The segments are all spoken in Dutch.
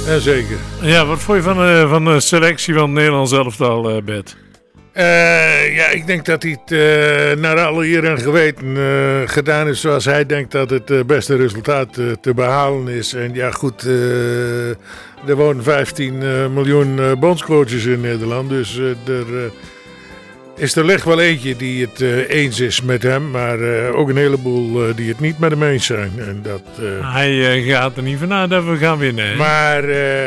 Zeker. Ja, wat vond je van de selectie van het Nederlands elftal, Bert? Ik denk dat hij het naar alle eer en geweten gedaan is zoals hij denkt dat het beste resultaat te behalen is. En ja goed, er wonen 15 miljoen bondscoaches in Nederland, dus er ligt wel eentje die het eens is met hem, maar ook een heleboel die het niet met hem eens zijn. En dat, hij gaat er niet vanuit dat we gaan winnen. Hè? Maar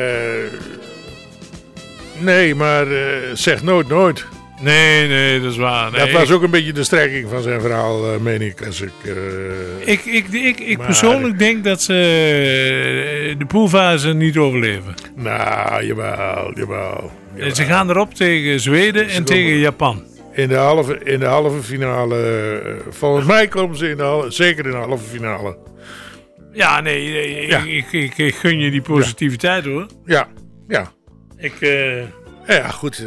zeg nooit. Nee, dat is waar. Nee, dat was ook een beetje de strekking van zijn verhaal, meen ik. Als ik persoonlijk denk dat ze de poolfase niet overleven. Nou, jawel. Ze gaan erop tegen Zweden en tegen Japan. In de halve finale, volgens mij komen ze zeker in de halve finale. Ja, nee, ja. Ik gun je die positiviteit hoor. Ja. Ja, goed.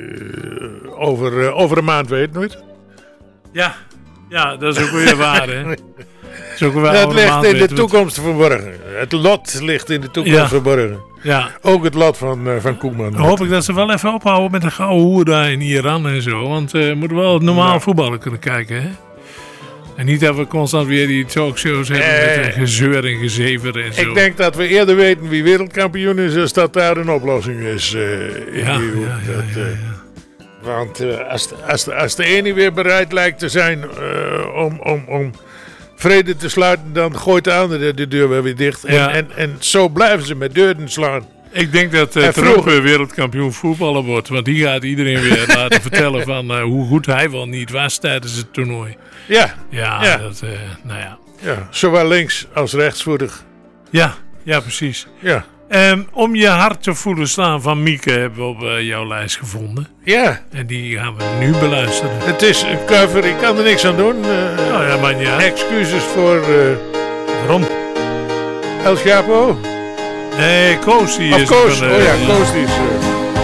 Over een maand weet het nooit. Ja, dat is ook weer waar, hè. Het ligt in de toekomst verborgen. Het lot ligt in de toekomst verborgen. Ja. Ook het lot van Koeman. Dan hoop ik dat ze wel even ophouden met de gouden hoer daar in Iran en zo. Want we moeten wel het normaal voetballen kunnen kijken, hè. En niet dat we constant weer die talkshows hebben met een gezeur en gezever en zo. Ik denk dat we eerder weten wie wereldkampioen is als dat daar een oplossing is. Want als de ene weer bereid lijkt te zijn om vrede te sluiten, dan gooit de andere de deur weer dicht. En zo blijven ze met deuren slaan. Ik denk dat Trump wereldkampioen voetballer wordt. Want die gaat iedereen weer laten vertellen van hoe goed hij wel niet was tijdens het toernooi. Ja, zowel links als rechtsvoetig. Ja, precies. Ja. Om je hart te voelen slaan van Mieke hebben we op jouw lijst gevonden. Ja. En die gaan we nu beluisteren. Het is een cover, ik kan er niks aan doen. Maar excuses voor... Waarom? El Chapo? Nee, Koos die is... Koos, Koos die is...